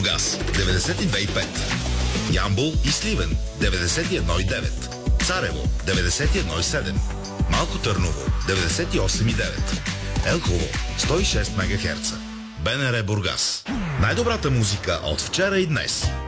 Бургас 92,5, Ямбол и Сливен 91,9, Царево 91,7, Малко Търново 98,9, Елхово 106 МГц. БНР Бургас. Най-добрата музика от вчера и днес.